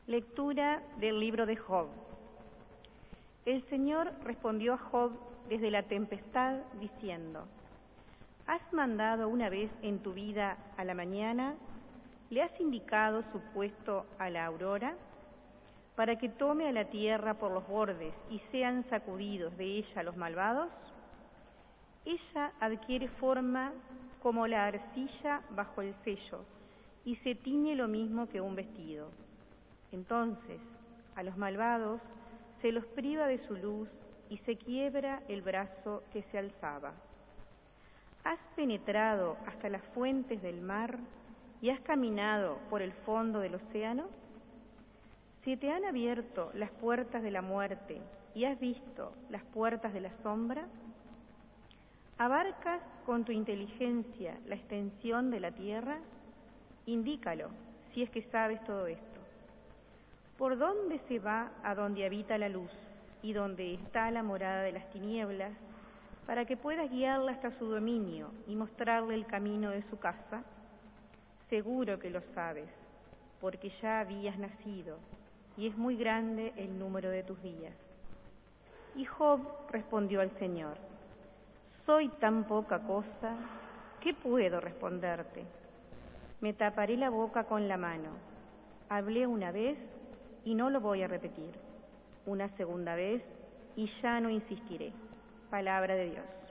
Lectura del libro de Job. El Señor respondió a Job desde la tempestad diciendo: ¿Has mandado una vez en tu vida a la mañana? ¿Le has indicado su puesto a la aurora? ¿Para que tome a la tierra por los bordes y sean sacudidos de ella los malvados? Ella adquiere forma como la arcilla bajo el sello y se tiñe lo mismo que un vestido. Entonces, a los malvados se los priva de su luz y se quiebra el brazo que se alzaba. ¿Has penetrado hasta las fuentes del mar y has caminado por el fondo del océano? ¿Se te han abierto las puertas de la muerte y has visto las puertas de la sombra? ¿Abarcas con tu inteligencia la extensión de la tierra? Indícalo, si es que sabes todo esto. ¿Por dónde se va a donde habita la luz y donde está la morada de las tinieblas, para que puedas guiarla hasta su dominio y mostrarle el camino de su casa? Seguro que lo sabes, porque ya habías nacido, y es muy grande el número de tus días. Y Job respondió al Señor: soy tan poca cosa, ¿qué puedo responderte? Me taparé la boca con la mano. Hablé una vez y no lo voy a repetir. Una segunda vez y ya no insistiré. Palabra de Dios.